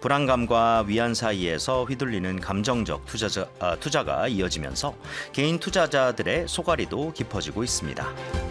불안감과 위안 사이에서 휘둘리는 감정적 투자가 이어지면서 개인 투자자들의 소갈이도 깊어지고 있습니다.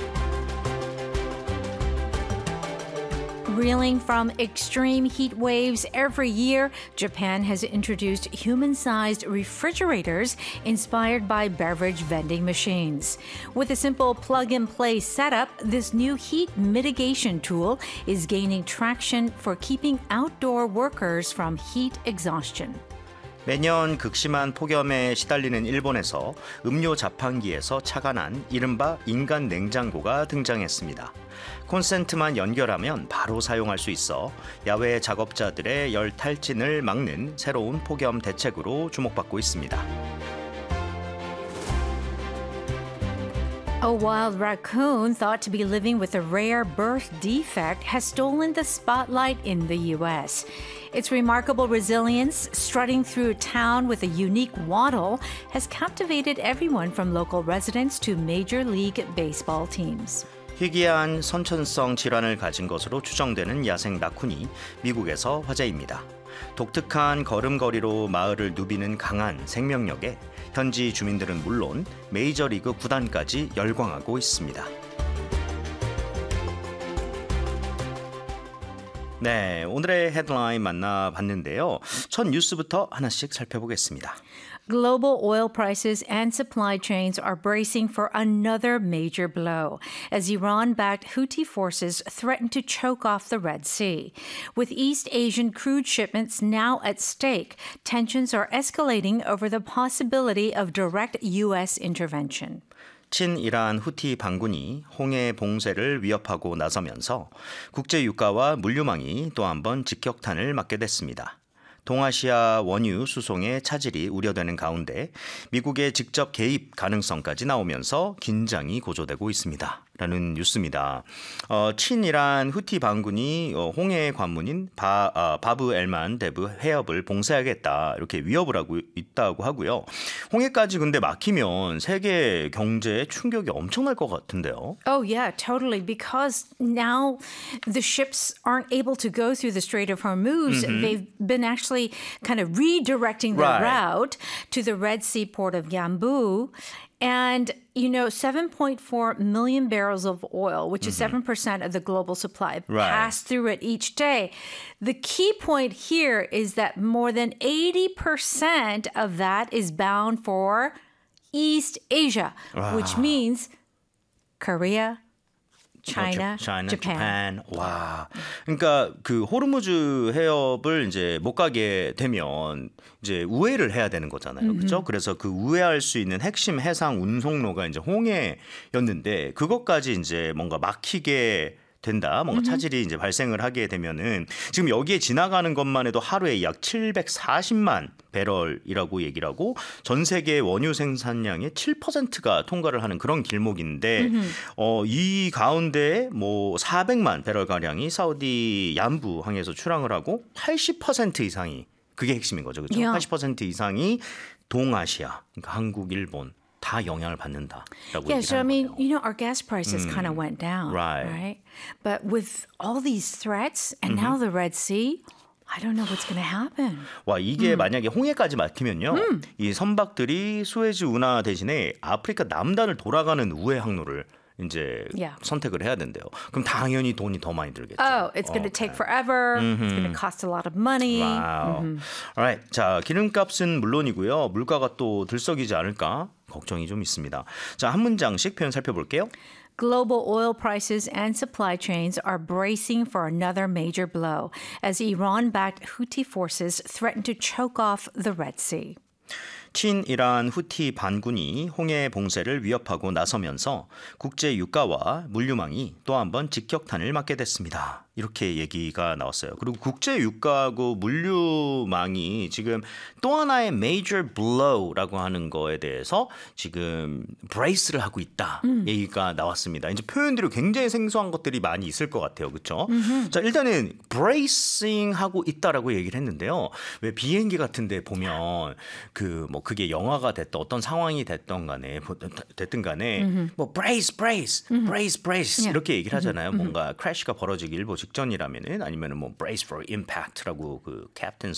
Reeling from extreme heat waves every year, Japan has introduced human-sized refrigerators inspired by beverage vending machines. With a simple plug-and-play setup, this new heat mitigation tool is gaining traction for keeping outdoor workers from heat exhaustion. 매년 극심한 폭염에 시달리는 일본에서 음료 자판기에서 차가 난 이른바 인간 냉장고가 등장했습니다. 콘센트만 연결하면 바로 사용할 수 있어 야외 작업자들의 열 탈진을 막는 새로운 폭염 대책으로 주목받고 있습니다. A wild raccoon thought to be living with a rare birth defect has stolen the spotlight in the U.S. Its remarkable resilience, strutting through town with a unique waddle, has captivated everyone from local residents to Major League Baseball teams. 희귀한 선천성 질환을 가진 것으로 추정되는 야생 라쿤이 미국에서 화제입니다. 독특한 걸음걸이로 마을을 누비는 강한 생명력에 현지 주민들은 물론 메이저리그 구단까지 열광하고 있습니다. 네, 오늘의 헤드라인 만나봤는데요. 첫 뉴스부터 하나씩 살펴보겠습니다. Global oil prices and supply chains are bracing for another major blow as Iran-backed Houthi forces threaten to choke off the Red Sea. With East Asian crude shipments now at stake, tensions are escalating over the possibility of direct U.S. intervention. 친이란 후티 반군이 홍해 봉쇄를 위협하고 나서면서 국제 유가와 물류망이 또 한 번 직격탄을 맞게 됐습니다. 동아시아 원유 수송의 차질이 우려되는 가운데 미국의 직접 개입 가능성까지 나오면서 긴장이 고조되고 있습니다. 라는 뉴스입니다. 친이란 후티 반군이 홍해 관문인 바브 엘만 대브 해협을 봉쇄하겠다 이렇게 위협을 하고 있다고 하고요. 홍해까지 근데 막히면 세계 경제에 충격이 엄청날 것 같은데요. Oh yeah, totally. Because now the ships aren't able to go through the Strait of Hormuz. They've been actually kind of redirecting their route to the Red Sea port of Yanbu. And, 7.4 million barrels of oil, which is 7% of the global supply, pass through it each day. The key point here is that more than 80% of that is bound for East Asia, which means Korea, China, Japan. 와, 그러니까 그 호르무즈 해협을 이제 못 가게 되면 이제 우회를 해야 되는 거잖아요, 그렇죠? 그래서 그 우회할 수 있는 핵심 해상 운송로가 이제 홍해였는데 그것까지 이제 뭔가 막히게 된다. 뭔가 차질이 이제 발생을 하게 되면은 지금 여기에 지나가는 것만 해도 하루에 약 740만 배럴이라고 얘기를 하고 전 세계 원유 생산량의 7%가 통과를 하는 그런 길목인데 이 가운데 뭐 400만 배럴 가량이 사우디 얀부 항에서 출항을 하고 80% 이상이 그게 핵심인 거죠. 그렇죠? 80% 이상이 동아시아, 그러니까 한국, 일본 다 영향을 받는다라고 Yeah, so I 얘기하는 mean, 거예요. our gas prices kind of went down, Right. But with all these threats and now the Red Sea, I don't know what's going to happen. 와, 이게 만약에 홍해까지 막히면요. 이 선박들이 수에즈 운하 대신에 아프리카 남단을 돌아가는 우회 항로를 이제 선택을 해야 된대요. 그럼 당연히 돈이 더 많이 들겠죠. Oh, it's going to take forever. It's going to cost a lot of money. Wow. Alright. 자, 기름값은 물론이고요. 물가가 또 들썩이지 않을까 걱정이 좀 있습니다. 자, 한 문장씩 표현 살펴볼게요. Global oil prices and supply chains are bracing for another major blow as Iran-backed Houthi forces threaten to choke off the Red Sea. 친이란 후티 반군이 홍해 봉쇄를 위협하고 나서면서 국제 유가와 물류망이 또 한 번 직격탄을 맞게 됐습니다. 이렇게 얘기가 나왔어요. 그리고 국제 유가하고 물류망이 지금 또 하나의 major blow라고 하는 거에 대해서 지금 brace를 하고 있다 얘기가 나왔습니다. 이제 표현들이 굉장히 생소한 것들이 많이 있을 것 같아요. 그렇죠? 자, 일단은 bracing 하고 있다라고 얘기를 했는데요. 왜 비행기 같은 데 보면 그 뭐 그게 영화가 됐던 어떤 상황이 됐든 간에 뭐 brace 이렇게 얘기를 하잖아요. 뭔가 crash가 벌어지기 일보 직전이라면은 아니면은 뭐 brace for impact라고 그 captain